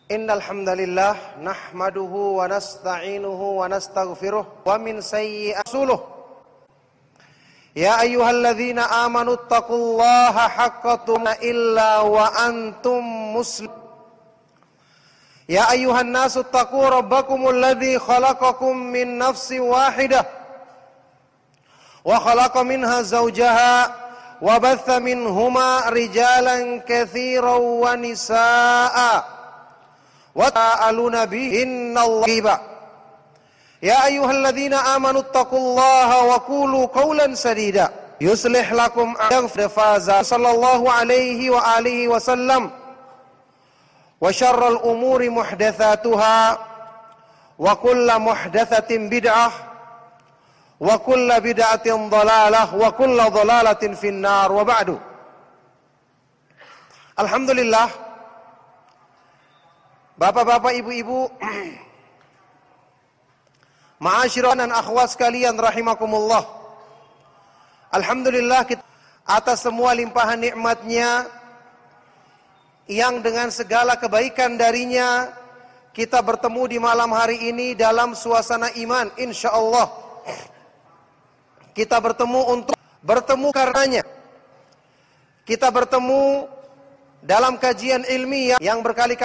Innal hamdalillah nahmaduhu wa nasta'inuhu wa nastaghfiruh wa min sayyi'ati a'maluh. Ya ayyuhalladzina amanu taqullaha haqqa tuqatih illa wa antum muslimun. Ya ayyuhan nasu taqu rabbakumul ladzi khalaqakum min nafsin wahidah wa khalaqa minha zawjaha wa batha minhuma rijalan katsiran wa nisaa'a wa ta'aluna bihi innallaha. Ya ayyuhalladzina amanu taqullaha wa qulu qawlan sadida yuslih lakum a'maalakum sallallahu alaihi wa alihi wasallam. Wa syarrul umuri muhdatsatuha wa kullu muhdatsatin bid'ah wa kullu bid'atin dhalalah wa kullu dhalalatin finnar wa ba'du. Alhamdulillah, bapak-bapak, ibu-ibu, ma'asyiran dan akhwat sekalian rahimakumullah. Alhamdulillah atas semua limpahan nikmatnya yang dengan segala kebaikan darinya kita bertemu di malam hari ini dalam suasana iman, insyaallah. Kita bertemu untuk bertemu karenanya. Kita bertemu dalam kajian ilmiah yang berkali-kali